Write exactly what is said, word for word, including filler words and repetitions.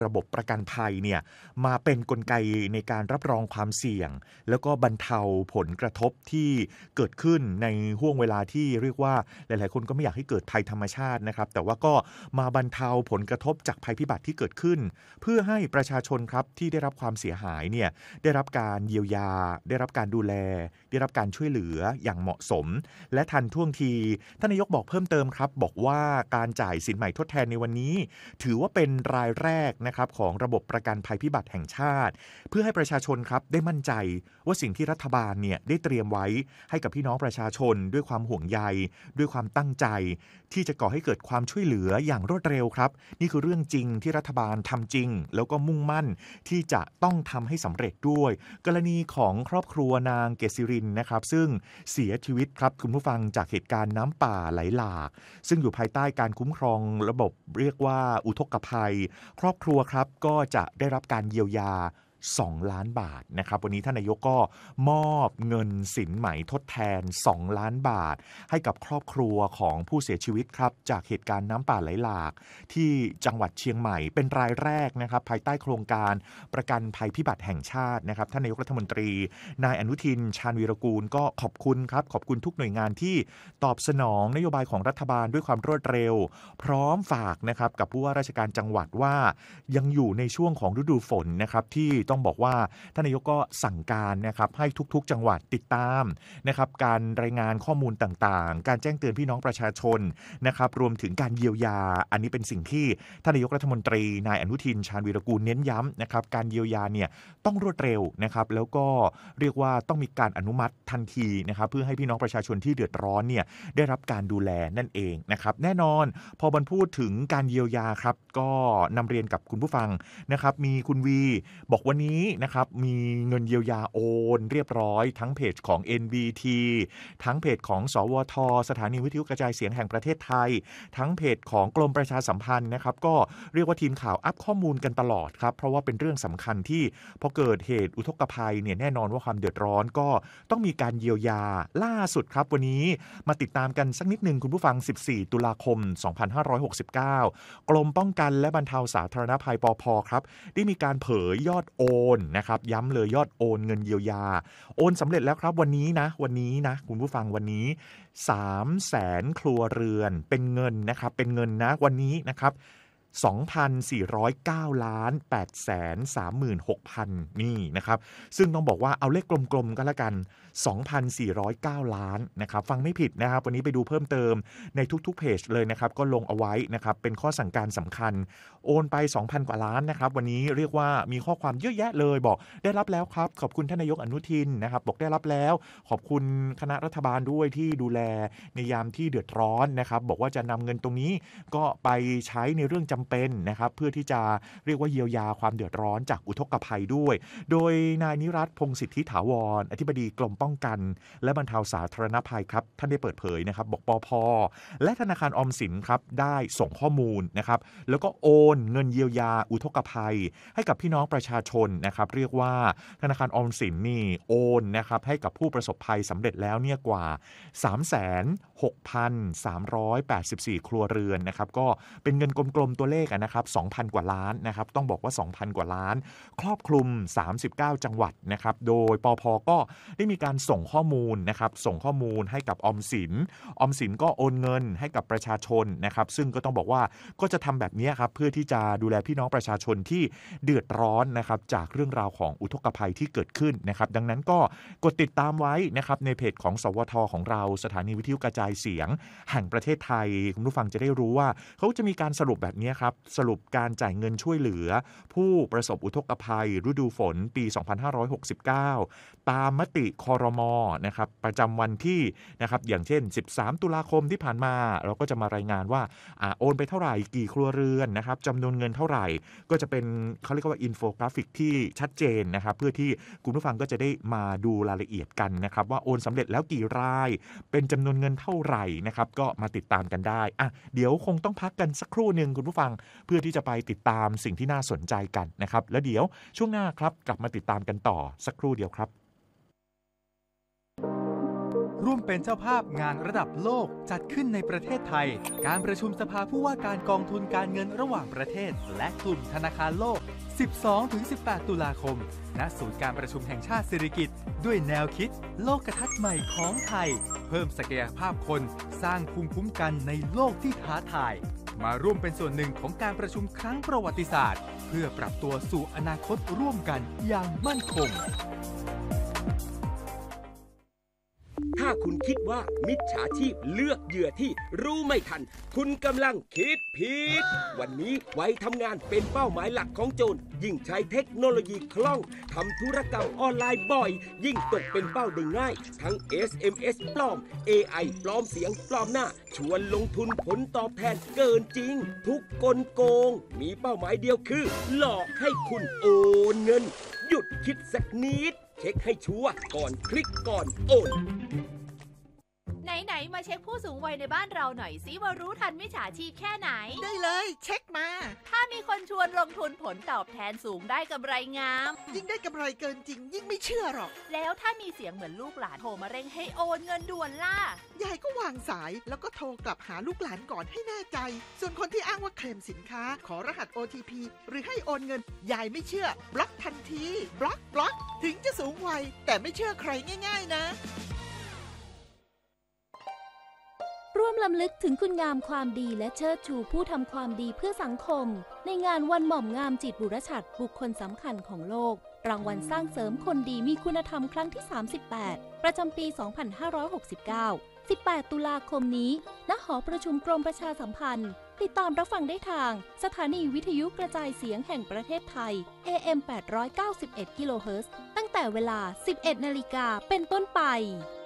ระบบประกันภัยเนี่ยมาเป็นกลไกในการรับรองความเสี่ยงแล้วก็บรรเทาผลกระทบที่เกิดขึ้นในห่วงเวลาที่เรียกว่าหลายๆคนก็ไม่อยากให้เกิดภัยธรรมชาตินะครับแต่ว่าก็มาบรรเทาผลกระทบจากภัยพิบัติที่เกิดขึ้นเพื่อให้ประชาชนครับที่ได้รับความเสียหายเนี่ยได้รับการเยียวยาได้รับการดูแลได้รับการช่วยเหลืออย่างเหมาะสมและทันท่วงทีท่านนายกบอกเพิ่มเติมครับบอกว่าการจ่ายสินใหม่ทดแทนในวันนี้ถือว่าเป็นรายแรกนะครับของระบบประกันภัยพิบัติแห่งชาติเพื่อให้ประชาชนครับได้มั่นใจว่าสิ่งที่รัฐบาลเนี่ยได้เตรียมไว้ให้กับพี่น้องประชาชนด้วยความห่วงใยด้วยความตั้งใจที่จะก่อให้เกิดความช่วยเหลืออย่างรวดเร็วครับนี่คือเรื่องจริงที่รัฐบาลทำจริงแล้วก็มุ่งมั่นที่จะต้องทำให้สำเร็จด้วยกรณีของครอบครัวนางเกษิรินนะครับซึ่งเสียชีวิตครับคุณผู้ฟังจากเหตุการณ์น้ำป่าไหลหลากซึ่งอยู่ภายใต้การคุ้มครองระบบเรียกว่าอุทกภัยครอบครัวครับก็จะได้รับการเยียวยาสองล้านบาทนะครับวันนี้ท่านนายกก็มอบเงินสินไหมทดแทนสองล้านบาทให้กับครอบครัวของผู้เสียชีวิตครับจากเหตุการณ์น้ำป่าไหลหลากที่จังหวัดเชียงใหม่เป็นรายแรกนะครับภายใต้โครงการประกันภัยพิบัติแห่งชาตินะครับท่านนายกรัฐมนตรีนายอนุทินชาญวีรกูลก็ขอบคุณครับขอบคุณทุกหน่วยงานที่ตอบสนองนโยบายของรัฐบาลด้วยความรวดเร็วพร้อมฝากนะครับกับผู้ว่าราชการจังหวัดว่ายังอยู่ในช่วงของฤดูฝนนะครับที่ต้องบอกว่าท่านนายกก็สั่งการนะครับให้ทุกๆจังหวัดติดตามนะครับการรายงานข้อมูลต่างๆการแจ้งเตือนพี่น้องประชาชนนะครับรวมถึงการเยียวยาอันนี้เป็นสิ่งที่ท่านนายกรัฐมนตรีนายอนุทินชาญวีรกูลเน้นย้ำนะครับการเยียวยาเนี่ยต้องรวดเร็วนะครับแล้วก็เรียกว่าต้องมีการอนุมัติทันทีนะครับเพื่อให้พี่น้องประชาชนที่เดือดร้อนเนี่ยได้รับการดูแลนั่นเองนะครับแน่นอนพอบรรพูดถึงการเยียวยาครับก็นำเรียนกับคุณผู้ฟังนะครับมีคุณวีบอกวันนี้นะครับมีเงินเยียวยาโอนเรียบร้อยทั้งเพจของ เอ็น บี ที ทั้งเพจของสวทสถานีวิทยุกระจายเสียงแห่งประเทศไทยทั้งเพจของกรมประชาสัมพันธ์นะครับก็เรียกว่าทีมข่าวอัปข้อมูลกันตลอดครับเพราะว่าเป็นเรื่องสำคัญที่พอเกิดเหตุอุทกภัยเนี่ยแน่นอนว่าความเดือดร้อนก็ต้องมีการเยียวยาล่าสุดครับวันนี้มาติดตามกันสักนิดนึงคุณผู้ฟังสิบสี่ตุลาคมสองพันห้าร้อยหกสิบเก้ากรมป้องกันและบรรเทาสาธารณภัยปภครับได้มีการเผยยอดโอนนะครับย้ำเลยยอดโอนเงินเยียวยาโอนสำเร็จแล้วครับวันนี้นะวันนี้นะคุณผู้ฟังวันนี้สามแสนครัวเรือนเป็นเงินนะครับเป็นเงินนะวันนี้นะครับ สองพันสี่ร้อยเก้าล้านแปดแสนสามหมื่นหกพัน นี่นะครับซึ่งต้องบอกว่าเอาเลขกลมๆก็แล้วกัน สองพันสี่ร้อยเก้า ล้านนะครับฟังไม่ผิดนะครับวันนี้ไปดูเพิ่มเติมในทุกๆเพจเลยนะครับก็ลงเอาไว้นะครับเป็นข้อสั่งการสำคัญโอนไป สองพัน กว่าล้านนะครับวันนี้เรียกว่ามีข้อความเยอะแยะเลยบอกได้รับแล้วครับขอบคุณท่านนายกอนุทินนะครับบอกได้รับแล้วขอบคุณคณะรัฐบาลด้วยที่ดูแลในยามที่เดือดร้อนนะครับบอกว่าจะนำเงินตรงนี้ก็ไปใช้ในเรื่องจำเป็นนะครับเพื่อที่จะเรียกว่าเยียวยาความเดือดร้อนจากอุทกภัยด้วยโดยนายนิรัตน์พงษ์สิทธิถาวรอธิบดีกรมป้องกันและบรรเทาสาธารณภัยครับท่านได้เปิดเผยนะครับบอกปภ.และธนาคารออมสินครับได้ส่งข้อมูลนะครับแล้วก็โอนเงินเยียวยาอุทกภัยให้กับพี่น้องประชาชนนะครับเรียกว่าธนาคารออมสินนี่โอนนะครับให้กับผู้ประสบภัยสำเร็จแล้วเนี่ยกว่า สามแสนหกพันสามร้อยแปดสิบสี่ ครัวเรือนนะครับก็เป็นเงินกลมๆตัวเลขนะครับ สองพัน กว่าล้านนะครับต้องบอกว่า สองพัน กว่าล้านครอบคลุมสามสิบเก้าจังหวัดนะครับโดยปภ.ก็ได้มีการส่งข้อมูลนะครับส่งข้อมูลให้กับออมสินออมสินก็โอนเงินให้กับประชาชนนะครับซึ่งก็ต้องบอกว่าก็จะทำแบบนี้ครับเพื่อที่จะดูแลพี่น้องประชาชนที่เดือดร้อนนะครับจากเรื่องราวของอุทกภัยที่เกิดขึ้นนะครับดังนั้นก็กดติดตามไว้นะครับในเพจของสวทของเราสถานีวิทยุกระจายเสียงแห่งประเทศไทยคุณผู้ฟังจะได้รู้ว่าเขาจะมีการสรุปแบบนี้ครับสรุปการจ่ายเงินช่วยเหลือผู้ประสบอุทกภัยฤดูฝนปีสองพันห้าร้อยหกสิบเก้าตามมติครม.นะครับประจำวันที่นะครับอย่างเช่นสิบสามตุลาคมที่ผ่านมาเราก็จะมารายงานว่าอ่าโอนไปเท่าไหร่กี่ครัวเรือนนะครับจำนวนเงินเท่าไหร่ก็จะเป็นเขาเรียกว่าอินโฟกราฟิกที่ชัดเจนนะครับเพื่อที่คุณผู้ฟังก็จะได้มาดูรายละเอียดกันนะครับว่าโอนสำเร็จแล้วกี่รายเป็นจำนวนเงินเท่าไหร่นะครับก็มาติดตามกันได้อ่ะเดี๋ยวคงต้องพักกันสักครู่นึงคุณผู้ฟังเพื่อที่จะไปติดตามสิ่งที่น่าสนใจกันนะครับแล้วเดี๋ยวช่วงหน้าครับกลับมาติดตามกันต่อสักครู่เดียวครับร่วมเป็นเจ้าภาพงานระดับโลกจัดขึ้นในประเทศไทยการประชุมสภาผู้ว่าการกองทุนการเงินระหว่างประเทศและกลุ่มธนาคารโลก สิบสองถึงสิบแปด ตุลาคมณศูนย์การประชุมแห่งชาติสิริกิติ์ด้วยแนวคิดโลกทัศน์ใหม่ของไทยเพิ่มศักยภาพคนสร้างภูมิคุ้มกันในโลกที่ท้าทายมาร่วมเป็นส่วนหนึ่งของการประชุมครั้งประวัติศาสตร์เพื่อปรับตัวสู่อนาคตร่วมกันอย่างมั่นคงถ้าคุณคิดว่ามิจฉาชีพเลือกเหยื่อที่รู้ไม่ทันคุณกำลังคิดผิดวันนี้ไว้ทำงานเป็นเป้าหมายหลักของโจรยิ่งใช้เทคโนโลยีคล่องทำธุรกรรมออนไลน์บ่อยยิ่งตกเป็นเป้าได้ง่ายทั้ง เอส เอ็ม เอส ปลอม เอ ไอ ปลอมเสียงปลอมหน้าชวนลงทุนผลตอบแทนเกินจริงทุกกลโกงมีเป้าหมายเดียวคือหลอกให้คุณโอนเงินหยุดคิดสักนิดเช็คให้ชัวร์ก่อนคลิกก่อนโอนไหนๆมาเช็คผู้สูงวัยในบ้านเราหน่อยสิว่ารู้ทันมิจฉาชีพแค่ไหนได้เลยเช็คมาถ้ามีคนชวนลงทุนผลตอบแทนสูงได้กำไรงามยิ่งได้กำไรเกินจริงยิ่งไม่เชื่อหรอกแล้วถ้ามีเสียงเหมือนลูกหลานโทรมาเร่งให้โอนเงินด่วนล่ะยายก็วางสายแล้วก็โทรกลับหาลูกหลานก่อนให้แน่ใจส่วนคนที่อ้างว่าเคลมสินค้าขอรหัส โอ ที พี หรือให้โอนเงินยายไม่เชื่อบล็อกทันทีบล็อกบล็อกถึงจะสูงวัยแต่ไม่เชื่อใครง่ายๆนะร่วมรำลึกถึงคุณงามความดีและเชิดชูผู้ทำความดีเพื่อสังคมในงานวันหม่อมงามจิตบุรฉัตรบุคคลสำคัญของโลกรางวัลสร้างเสริมคนดีมีคุณธรรมครั้งที่สามสิบแปดประจำปี สองพันห้าร้อยหกสิบเก้า สิบแปด ตุลาคมนี้ณหอประชุมกรมประชาสัมพันธ์ติดตามรับฟังได้ทางสถานีวิทยุกระจายเสียงแห่งประเทศไทย เอ เอ็ม แปดร้อยเก้าสิบเอ็ด กิโลเฮิรตซ์ตั้งแต่เวลา สิบเอ็ด นาฬิกาเป็นต้นไป